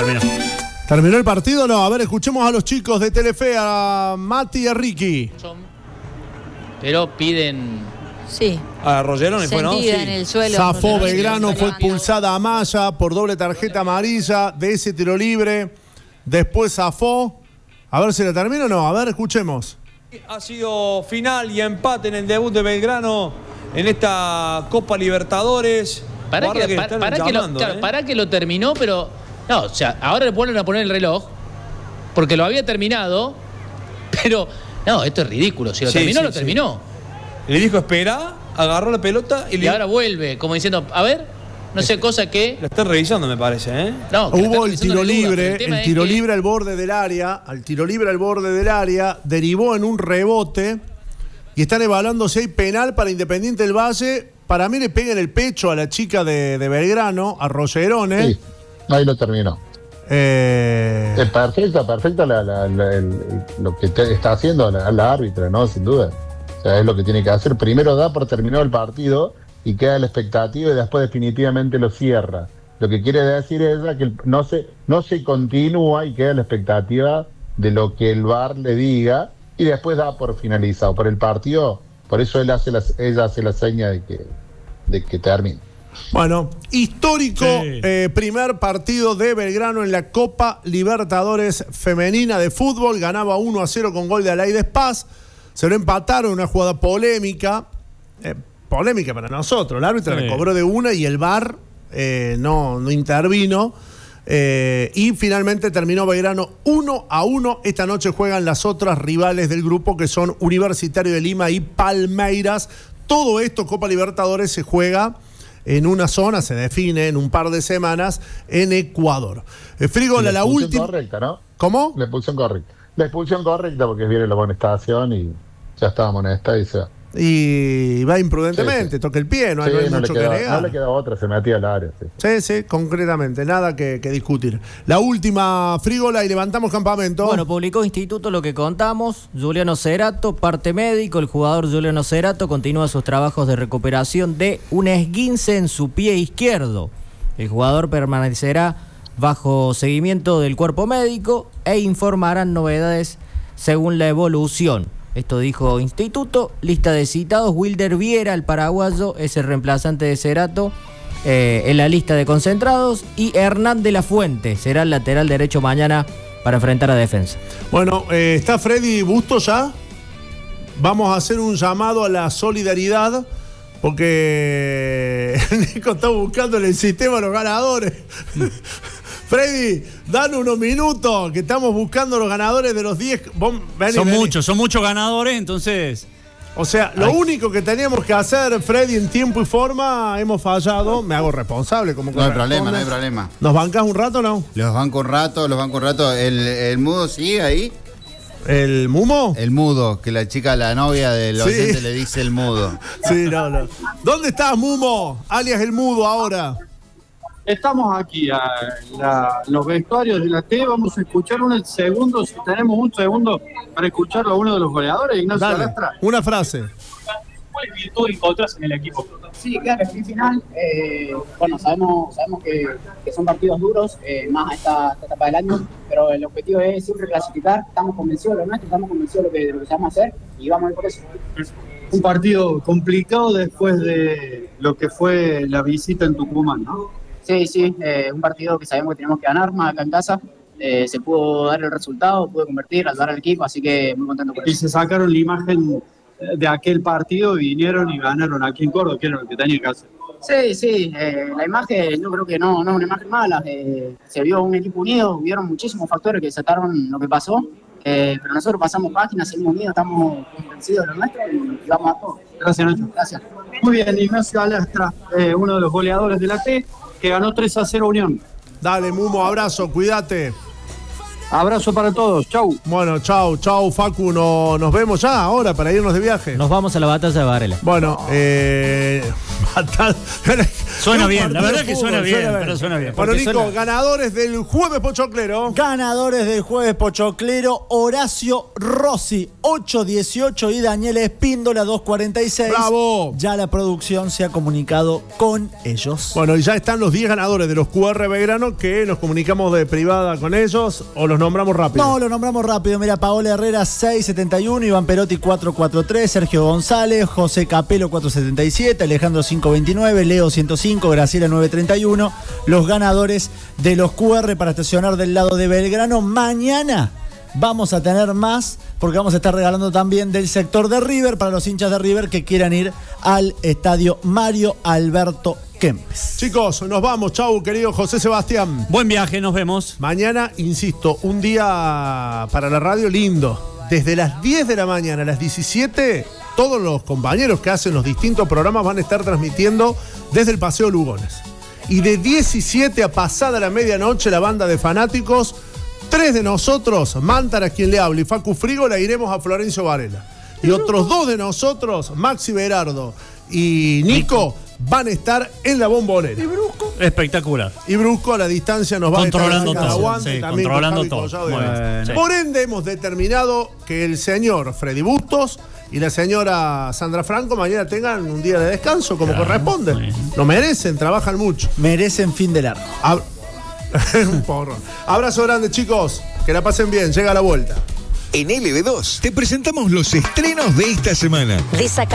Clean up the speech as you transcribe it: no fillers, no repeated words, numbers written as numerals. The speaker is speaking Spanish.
terminó. ¿Terminó el partido? No, a ver, escuchemos a los chicos de Telefe, a Mati y a Ricky. Pero piden... Sí. A Rogeroni fue, ¿no? Sí. En el suelo. Zafó Belgrano, fue expulsada a Maya por doble tarjeta amarilla de ese tiro libre. Después zafó. A ver si la termina o no. A ver, escuchemos. Ha sido final y empate en el debut de Belgrano en esta Copa Libertadores. Para que lo terminó, pero... No, o sea, ahora le vuelven a poner el reloj porque lo había terminado, pero... No, esto es ridículo. Si lo terminó, lo terminó. Le dijo espera, agarró la pelota y ahora vuelve, como diciendo, a ver, no sé, cosa que... Lo está revisando, me parece, ¿eh? No, hubo el tiro libre, el tiro libre al borde del área, derivó en un rebote y están evaluando si hay penal para Independiente del Valle. Para mí le pega en el pecho a la chica de Belgrano, a Rogerone. Sí, ahí lo terminó. Perfecto lo que está haciendo la árbitra, ¿no? Sin duda. O sea, es lo que tiene que hacer. Primero da por terminado el partido y queda la expectativa y después definitivamente lo cierra. Lo que quiere decir es que no se continúa y queda la expectativa de lo que el VAR le diga y después da por finalizado. Por el partido, por eso ella hace la seña de que termine. Bueno, histórico primer partido de Belgrano en la Copa Libertadores Femenina de Fútbol. Ganaba 1-0 con gol de Alaides Paz. Se lo empataron, una jugada polémica. Polémica para nosotros. El árbitro le cobró de una y el VAR no intervino. Y finalmente terminó Belgrano 1-1. Esta noche juegan las otras rivales del grupo, que son Universitario de Lima y Palmeiras. Todo esto, Copa Libertadores, se juega en una zona, se define en un par de semanas en Ecuador. Frigola, la última. Correcta, ¿no? ¿Cómo? La expulsión correcta. La expulsión correcta porque viene la amonestación y ya estaba amonestada y se va. Y va imprudentemente, toca el pie, no hay mucho que negar. No le queda otra, se metía al área. Sí, concretamente, nada que discutir. La última, Frigola, y levantamos campamento. Bueno, publicó Instituto lo que contamos. Juliano Cerato, parte médico. El jugador Juliano Cerato continúa sus trabajos de recuperación de un esguince en su pie izquierdo. El jugador permanecerá bajo seguimiento del cuerpo médico e informarán novedades según la evolución. Esto dijo Instituto. Lista de citados: Wilder Viera, el paraguayo, es el reemplazante de Cerato en la lista de concentrados, y Hernán de la Fuente será el lateral derecho mañana para enfrentar a Defensa. Bueno, ¿está Freddy Bustos ya? Vamos a hacer un llamado a la solidaridad porque Nico está buscando en el sistema los ganadores. Freddy, danos unos minutos, que estamos buscando los ganadores de los 10. Son muchos ganadores, entonces... O sea, lo único que teníamos que hacer, Freddy, en tiempo y forma, hemos fallado. Me hago responsable. Como no hay problema. ¿Nos bancás un rato o no? Los banco un rato. ¿El mudo sigue ahí? ¿El mumo? El mudo, que la chica, la novia del oyente le dice el mudo. Sí, no. ¿Dónde estás, Mumo? Alias el mudo ahora. Estamos aquí en los vestuarios de la T. Vamos a escuchar un segundo, si tenemos un segundo para escucharlo a uno de los goleadores, Ignacio Alastra. Una frase. ¿Cuáles virtudes encontrás en el equipo? Sí, claro, en final, bueno, sabemos que son partidos duros, más a esta etapa del año, pero el objetivo es siempre clasificar. Estamos convencidos de lo nuestro, estamos convencidos de lo que sabemos hacer y vamos a ir por eso. Un partido complicado después de lo que fue la visita en Tucumán, ¿no? Sí, un partido que sabemos que tenemos que ganar más acá en casa. Se pudo dar el resultado, pudo convertir, ayudar al equipo, así que muy contento por eso. Y se sacaron la imagen de aquel partido, vinieron y ganaron aquí en Córdoba, que era lo que tenía que hacer. Sí, la imagen yo creo que no es una imagen mala. Se vio un equipo unido, hubieron muchísimos factores que desataron lo que pasó, pero nosotros pasamos páginas, seguimos unidos, estamos convencidos de lo nuestro y vamos a todo. Gracias, Nacho. Gracias. Muy bien, Ignacio Alastra, uno de los goleadores de la T, que ganó 3-0 Unión. Dale, Mumo, abrazo, cuídate. Abrazo para todos, chau. Bueno, chau, Facu, nos vemos ya ahora para irnos de viaje. Nos vamos a la batalla de Varela. Bueno, Suena bien, la verdad que suena bien, pero suena bien. Bueno, Nico, ganadores del jueves pochoclero. Ganadores del jueves pochoclero, Horacio Rossi, 8.18 y Daniel Espíndola, 2.46. ¡Bravo! Ya la producción se ha comunicado con ellos. Bueno, y ya están los 10 ganadores de los QR Belgrano, que nos comunicamos de privada con ellos, o los nombramos rápido. No, los nombramos rápido. Mira, Paola Herrera, 6.71, Iván Perotti, 4.43, Sergio González, José Capelo, 4.77, Alejandro, 5.29, Leo, 105, Graciela, 9.31. Los ganadores de los QR para estacionar del lado de Belgrano. Mañana vamos a tener más, porque vamos a estar regalando también del sector de River para los hinchas de River que quieran ir al estadio Mario Alberto Kempes. Chicos, nos vamos. Chau, querido José Sebastián. Buen viaje, nos vemos. Mañana, insisto, un día para la radio lindo. Desde las 10 de la mañana a las 17, todos los compañeros que hacen los distintos programas van a estar transmitiendo desde el Paseo Lugones. Y de 17 a pasada la medianoche, la banda de fanáticos, 3 de nosotros, Mantara, quien le habla, y Facu Frígola, iremos a Florencio Varela. Y otros 2 de nosotros, Maxi Berardo y Nico, van a estar en la Bombonera. ¿Y Brusco? Espectacular. Y Brusco a la distancia nos va controlando a estar todo. Sí, controlando todo. Sí. Por ende, hemos determinado que el señor Freddy Bustos y la señora Sandra Franco mañana tengan un día de descanso, como corresponde. Bueno. Lo merecen, trabajan mucho. Merecen fin de largo. Un porro. Abrazo grande, chicos. Que la pasen bien. Llega la vuelta. En LB2 te presentamos los estrenos de esta semana.